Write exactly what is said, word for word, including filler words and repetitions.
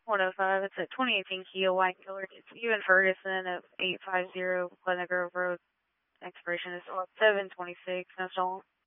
one oh five. It's a twenty eighteen Kia white color. It's Ewan Ferguson of eight fifty Pleasant Grove Road. Expiration is seven twenty-six. That's all.